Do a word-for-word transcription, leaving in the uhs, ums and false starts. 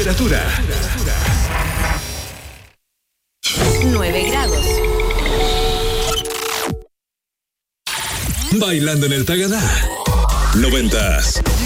Temperatura. nueve grados. Bailando en el Tagadá. Noventas.